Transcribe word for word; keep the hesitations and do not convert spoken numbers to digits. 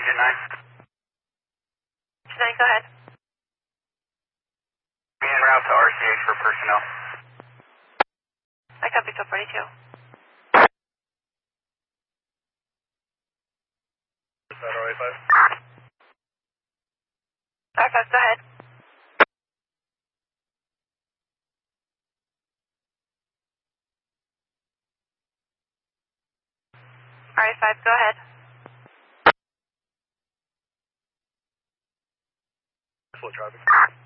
two nine. two nine, go ahead. Be en route to R C H for personnel. I copy two forty-two. Is that R A five? R five, go ahead. R A five, go ahead. Full traffic.